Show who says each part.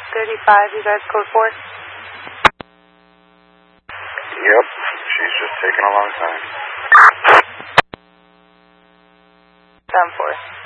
Speaker 1: 35, you guys code 4?
Speaker 2: Yep, she's just taking a long time.
Speaker 1: 10-4.